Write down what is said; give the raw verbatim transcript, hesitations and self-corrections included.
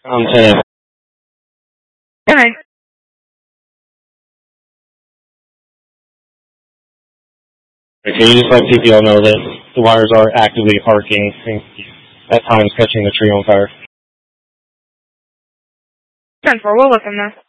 Um, ten. Alright. Can you just let P P L know that the wires are actively arcing and at times catching the tree on fire? ten four, we'll let them know.